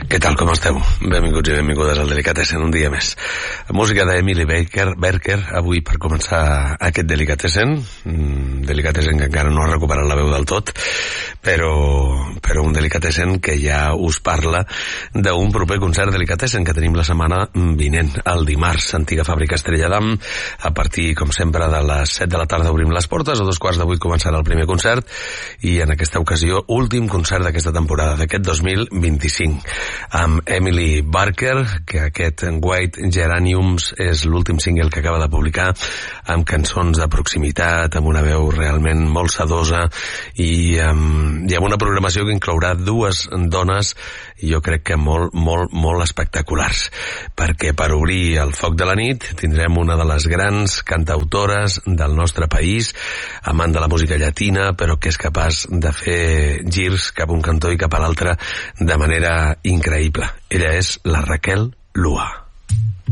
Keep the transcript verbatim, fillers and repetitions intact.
Què tal, com esteu? Benvinguts i benvingudes al Delicatessen, un dia més. Música d'Emily Baker, Berker, avui per començar aquest Delicatessen. Mm, Delicatessen que encara no ha recuperat la veu del tot, però, però un Delicatessen que ja us parla d'un proper concert Delicatessen que tenim la setmana vinent, el dimarts, antiga fàbrica Estrella d'Am. A partir, com sempre, de les set de la tarda obrim les portes, a dos quarts de vuit començarà el primer concert, i en aquesta ocasió, últim concert d'aquesta temporada, d'aquest dos mil vint-i-cinc. Amb Emily Barker, que aquest White Geraniums és l'últim single que acaba de publicar, amb cançons de proximitat, amb una veu realment molt sedosa i amb, i amb una programació que inclourà dues dones, jo crec que molt, molt, molt espectaculars, perquè per obrir el foc de la nit tindrem una de les grans cantautores del nostre país, amant de la música llatina, però que és capaç de fer girs cap a un cantó i cap a l'altre de manera increïble. Ella és la Raquel Lua.